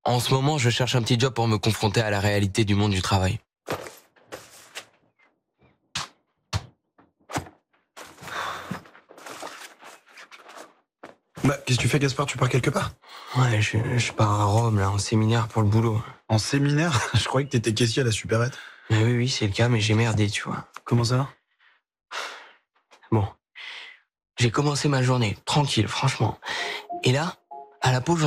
En ce moment, je cherche un petit job pour me confronter à la réalité du monde du travail. Bah, qu'est-ce que tu fais, Gaspard? Tu pars quelque part? Ouais, je pars à Rome, là, en séminaire pour le boulot. En séminaire? Je croyais que t'étais caissier à la supérette. Mais oui, c'est le cas, mais j'ai merdé, tu vois. Comment ça? Bon, j'ai commencé ma journée, tranquille, franchement. Et là, à la pause,